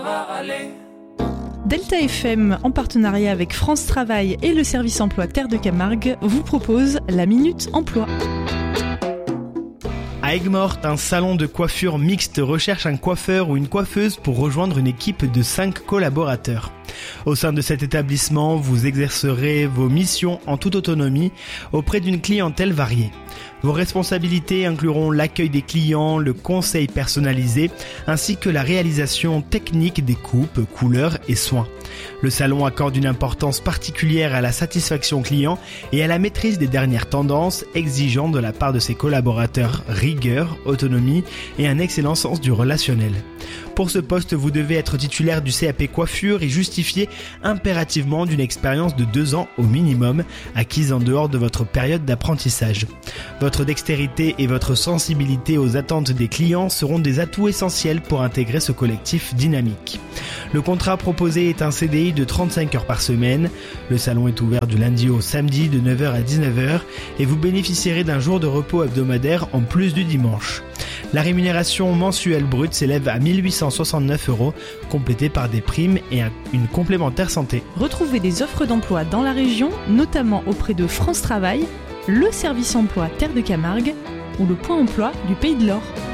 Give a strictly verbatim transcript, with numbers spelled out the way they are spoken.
va aller. Delta F M, en partenariat avec France Travail et le service emploi Terre de Camargue, vous propose la Minute Emploi. À Aigues-Mortes, un salon de coiffure mixte recherche un coiffeur ou une coiffeuse pour rejoindre une équipe de cinq collaborateurs. Au sein de cet établissement, vous exercerez vos missions en toute autonomie auprès d'une clientèle variée. Vos responsabilités incluront l'accueil des clients, le conseil personnalisé, ainsi que la réalisation technique des coupes, couleurs et soins. Le salon accorde une importance particulière à la satisfaction client et à la maîtrise des dernières tendances, exigeant de la part de ses collaborateurs rigueur, autonomie et un excellent sens du relationnel. Pour ce poste, vous devez être titulaire du C A P coiffure et justifier impérativement d'une expérience de deux ans au minimum, acquise en dehors de votre période d'apprentissage. Votre dextérité et votre sensibilité aux attentes des clients seront des atouts essentiels pour intégrer ce collectif dynamique. Le contrat proposé est un C D I de trente-cinq heures par semaine. Le salon est ouvert du lundi au samedi de neuf heures à dix-neuf heures et vous bénéficierez d'un jour de repos hebdomadaire en plus du dimanche. La rémunération mensuelle brute s'élève à mille huit cent soixante-neuf euros, complétée par des primes et un, une complémentaire santé. Retrouvez des offres d'emploi dans la région, notamment auprès de France Travail, le service emploi Terre de Camargue ou le point emploi du Pays de l'Or.